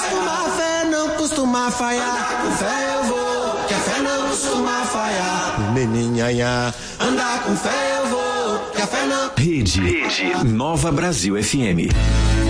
A fé não costuma falhar. Com fé eu vou, que a fé não costuma falhar. Meninhanha, andar com fé eu vou, que a fé não... Rede Nova Brasil FM.